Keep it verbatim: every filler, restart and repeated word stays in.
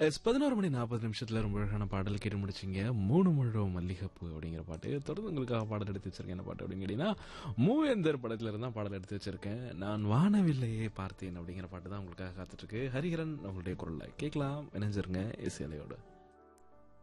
S பதினோரு மணி நாற்பது நிமிஷத்துல ரொம்ப அழகான பாடல் கேட்டு முடிச்சிங்க. மூணு முழம் மல்லிகைப்பூ அப்படிங்கிற பாட்டு. தொடர்ந்து உங்களுக்காக பாடல் எடுத்து வச்சிருக்கேன். என்ன பாட்டு அப்படின்னு கேட்டீங்கன்னா, மூவேந்தர் படத்துல இருந்தா பாடல் எடுத்து வச்சிருக்கேன். நான் வானவில்லையே பார்த்தேன் அப்படிங்கிற பாட்டு தான் உங்களுக்காக காத்துட்டு இருக்கு. ஹரிஹரன் அவங்களுடைய குரல்ல கேட்கலாம். இணைஞ்சிருங்க இசையலையோட.